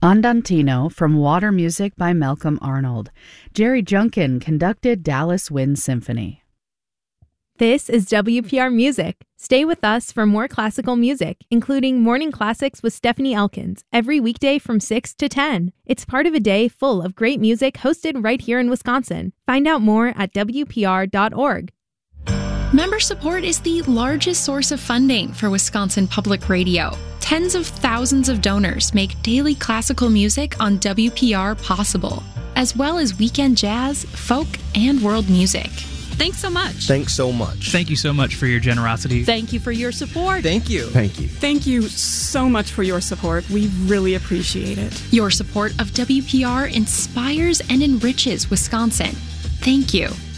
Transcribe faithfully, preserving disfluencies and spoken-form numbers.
Andantino from Water Music by Malcolm Arnold. Jerry Junkin conducted Dallas Wind Symphony. This is W P R Music. Stay with us for more classical music, including Morning Classics with Stephanie Elkins, every weekday from six to ten. It's part of a day full of great music hosted right here in Wisconsin. Find out more at W P R dot org. Member support is the largest source of funding for Wisconsin Public Radio. Tens of thousands of donors make daily classical music on W P R possible, as well as weekend jazz, folk, and world music. Thanks so much. Thanks so much. Thank you so much for your generosity. Thank you for your support. Thank you. Thank you. Thank you so much for your support. We really appreciate it. Your support of W P R inspires and enriches Wisconsin. Thank you.